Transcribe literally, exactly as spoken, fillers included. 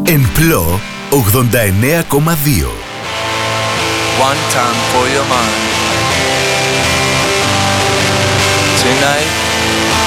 Εν Πλώ ογδόντα εννέα κόμμα δύο. One time for your mind.